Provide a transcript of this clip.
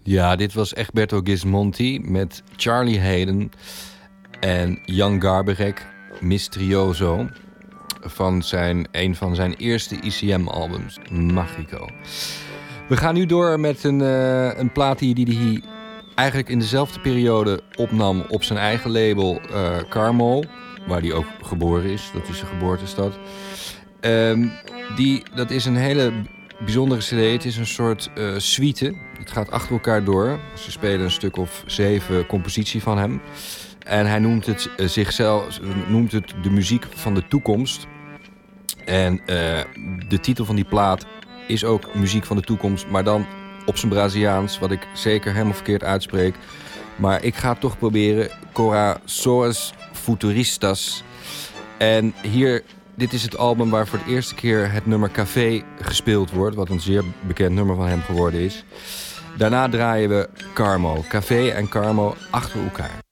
Ja, dit was Egberto Gismonti met Charlie Haden en Jan Garbarek, Misterioso, van een van zijn eerste ECM-albums, Magico. We gaan nu door met een plaat die hij eigenlijk in dezelfde periode opnam op zijn eigen label Carmo, waar hij ook geboren is. Dat is zijn geboortestad. Dat is een hele bijzondere cd. Het is een soort suite. Het gaat achter elkaar door. Ze spelen een stuk of 7 compositie van hem. En hij noemt het de muziek van de toekomst. En de titel van die plaat is ook muziek van de toekomst, maar dan op zijn Braziliaans, wat ik zeker helemaal verkeerd uitspreek. Maar ik ga het toch proberen. Corações Futuristas. En dit is het album waar voor de eerste keer het nummer Café gespeeld wordt, wat een zeer bekend nummer van hem geworden is. Daarna draaien we Carmo. Café en Carmo achter elkaar.